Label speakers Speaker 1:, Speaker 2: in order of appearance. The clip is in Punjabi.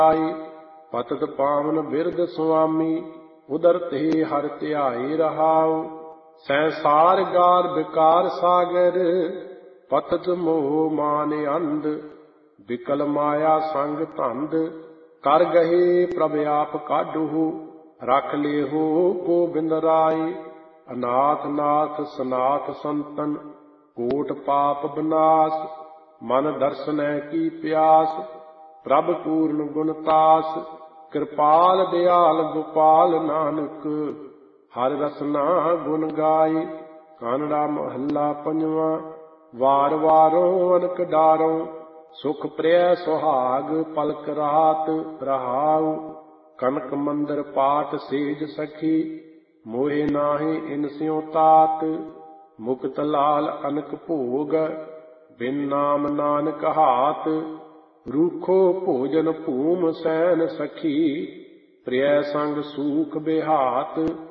Speaker 1: ਪਤਿਤ ਪਾਵਨ ਬਿਰਧ ਸੁਆਮੀ ਉਦਰ ਤੇ ਹਰਿ ਧਿਆਏ ਰਹਾਉ। ਸੰਸਾਰ ਗਾਰ ਵਿਕਾਰ ਸਾਗਰ ਪਤਿਤ ਮੋਹ ਮਾਨ ਅੰਧ। ਵਿਕਲ ਮਾਇਆ ਸੰਗ ਧੰਦ ਕਰ ਗਏ ਪ੍ਰਭ ਆਪ ਕਾਢੂ। ਰਖ ਲਿਹੋ ਗੋਬਿੰਦ ਰਾਏ ਅਨਾਥ ਨਾਥ ਸਨਾਥ ਸੰਤਨ। ਕੋਟ ਪਾਪ ਬਿਨਾਸ਼ ਮਨ ਦਰਸ਼ਨੈ ਕੀ ਪਿਆਸ। ਪ੍ਰਭ ਪੂਰਨ ਗੁਣਤਾਸ ਕਿਰਪਾਲ ਦਿਆਲ ਗੋਪਾਲ ਨਾਨਕ। ਹਰਿ ਰਸਨਾ ਗੁਣ ਗਾਏ। ਕਾਨੜਾ ਮਹੱਲਾ ਪੰਜਵਾਂ। ਵਾਰ ਵਾਰੋਂ ਅਨਕ ਡਾਰੋਂ ਸੁਖ ਪ੍ਰਿਯ ਸੁਹਾਗ ਪਲਕ ਰਾਤ ਰਹਾਉ। ਕਨਕ ਮੰਦਰ ਪਾਠ ਸੇਜ ਸਖੀ ਮੋਹਿ ਨਾਹਿ ਇਨ ਸਿਉ ਤਾਤ। ਮੁਕਤ ਲਾਲ ਅਨਕ ਭੋਗ ਬਿਨ ਨਾਮ ਨਾਨਕ ਹਾਤ। ਰੂਖੋ ਭੋਜਨ ਭੂਮ ਸੈਨ ਸਖੀ ਪ੍ਰਿਯ ਸੰਗ ਸੂਖ ਬਿਹਾਤ।